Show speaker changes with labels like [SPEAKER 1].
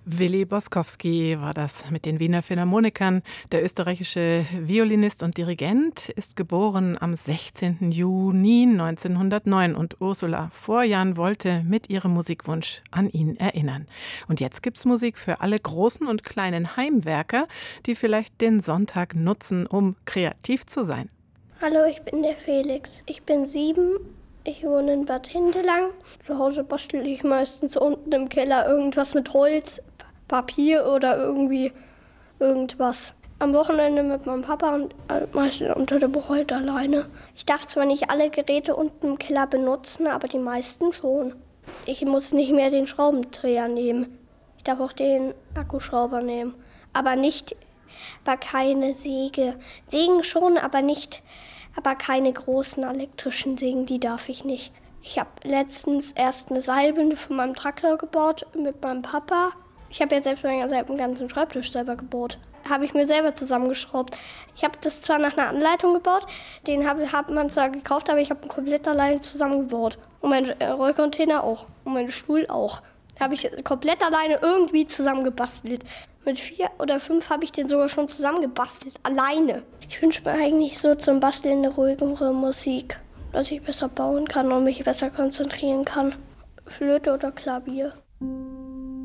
[SPEAKER 1] Willi Boskowski war das mit den Wiener Philharmonikern. Der österreichische Violinist und Dirigent ist geboren am 16. Juni 1909 und Ursula Vorjan wollte mit ihrem Musikwunsch an ihn erinnern. Und jetzt gibt's Musik für alle großen und kleinen Heimwerker, die vielleicht den Sonntag nutzen, um kreativ zu sein.
[SPEAKER 2] Hallo, ich bin der Felix. Ich bin 7. Ich wohne in Bad Hindelang. Zu Hause bastel ich meistens unten im Keller irgendwas mit Holz, Papier oder irgendwie irgendwas. Am Wochenende mit meinem Papa und meistens unter der Woche halt alleine. Ich darf zwar nicht alle Geräte unten im Keller benutzen, aber die meisten schon. Ich muss nicht mehr den Schraubendreher nehmen. Ich darf auch den Akkuschrauber nehmen. Aber keine Säge. Sägen schon, aber keine großen elektrischen Sägen, die darf ich nicht. Ich habe letztens erst eine Seilwinde von meinem Traktor gebaut mit meinem Papa. Ich habe ja selbst meinen ganzen Schreibtisch selber gebaut. Habe ich mir selber zusammengeschraubt. Ich habe das zwar nach einer Anleitung gebaut, den hat man zwar gekauft, aber ich habe ihn komplett alleine zusammengebaut. Und meinen Rollcontainer auch. Und meinen Stuhl auch. Habe ich komplett alleine irgendwie zusammengebastelt. Mit 4 oder 5 habe ich den sogar schon zusammengebastelt. Alleine. Ich wünsche mir eigentlich so zum Basteln eine ruhigere Musik. Dass ich besser bauen kann und mich besser konzentrieren kann. Flöte oder Klavier.